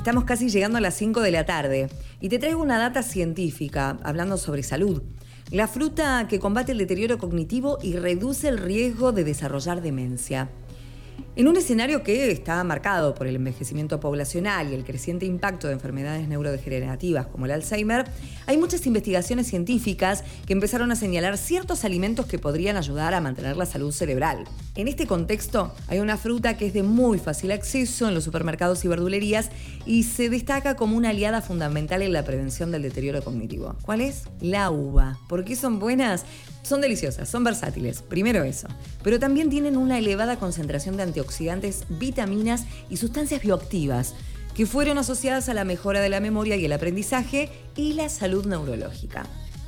Estamos casi llegando a las 5 de la tarde y te traigo una data científica hablando sobre salud. La fruta que combate el deterioro cognitivo y reduce el riesgo de desarrollar demencia. En un escenario que está marcado por el envejecimiento poblacional y el creciente impacto de enfermedades neurodegenerativas como el Alzheimer, hay muchas investigaciones científicas que empezaron a señalar ciertos alimentos que podrían ayudar a mantener la salud cerebral. En este contexto, hay una fruta que es de muy fácil acceso en los supermercados y verdulerías y se destaca como una aliada fundamental en la prevención del deterioro cognitivo. ¿Cuál es? La uva. ¿Por qué son buenas? Son deliciosas, son versátiles, primero eso, pero también tienen una elevada concentración de antioxidantes, vitaminas y sustancias bioactivas que fueron asociadas a la mejora de la memoria y el aprendizaje y la salud neurológica.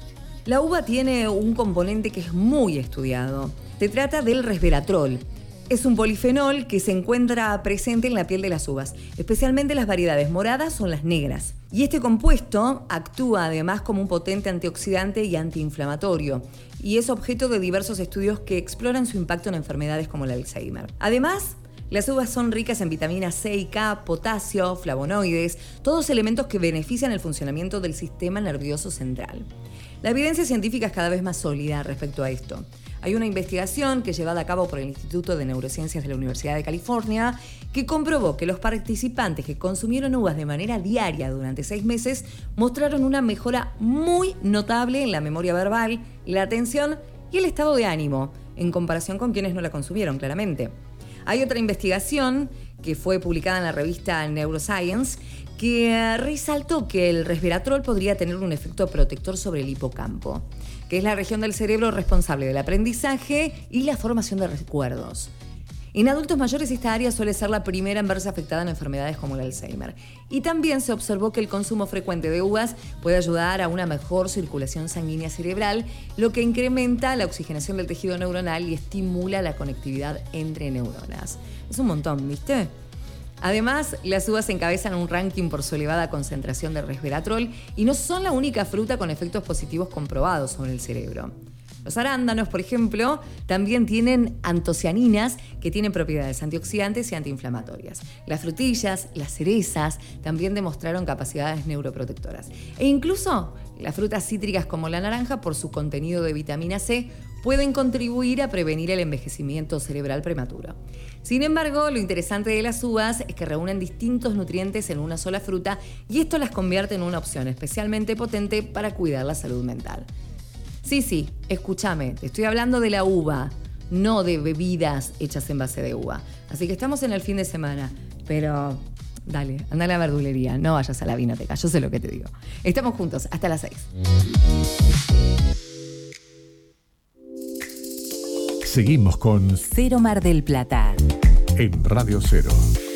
La uva tiene un componente que es muy estudiado. Se trata del resveratrol. Es un polifenol que se encuentra presente en la piel de las uvas, especialmente las variedades moradas o las negras. Y este compuesto actúa además como un potente antioxidante y antiinflamatorio, y es objeto de diversos estudios que exploran su impacto en enfermedades como el Alzheimer. Además, las uvas son ricas en vitaminas C y K, potasio, flavonoides, todos elementos que benefician el funcionamiento del sistema nervioso central. La evidencia científica es cada vez más sólida respecto a esto. Hay una investigación que es llevada a cabo por el Instituto de Neurociencias de la Universidad de California que comprobó que los participantes que consumieron uvas de manera diaria durante 6 meses mostraron una mejora muy notable en la memoria verbal, la atención y el estado de ánimo, en comparación con quienes no la consumieron, claramente. Hay otra investigación que fue publicada en la revista Neuroscience que resaltó que el resveratrol podría tener un efecto protector sobre el hipocampo, que es la región del cerebro responsable del aprendizaje y la formación de recuerdos. En adultos mayores esta área suele ser la primera en verse afectada en enfermedades como el Alzheimer. Y también se observó que el consumo frecuente de uvas puede ayudar a una mejor circulación sanguínea cerebral, lo que incrementa la oxigenación del tejido neuronal y estimula la conectividad entre neuronas. Es un montón, ¿viste? Además, las uvas encabezan un ranking por su elevada concentración de resveratrol y no son la única fruta con efectos positivos comprobados sobre el cerebro. Los arándanos, por ejemplo, también tienen antocianinas que tienen propiedades antioxidantes y antiinflamatorias. Las frutillas, las cerezas, también demostraron capacidades neuroprotectoras. E incluso las frutas cítricas como la naranja, por su contenido de vitamina C, pueden contribuir a prevenir el envejecimiento cerebral prematuro. Sin embargo, lo interesante de las uvas es que reúnen distintos nutrientes en una sola fruta y esto las convierte en una opción especialmente potente para cuidar la salud mental. Sí, escúchame, te estoy hablando de la uva, no de bebidas hechas en base de uva. Así que estamos en el fin de semana, pero dale, anda a la verdulería, no vayas a la vinoteca, yo sé lo que te digo. Estamos juntos, hasta las 6. Seguimos con Cero Mar del Plata en Radio Cero.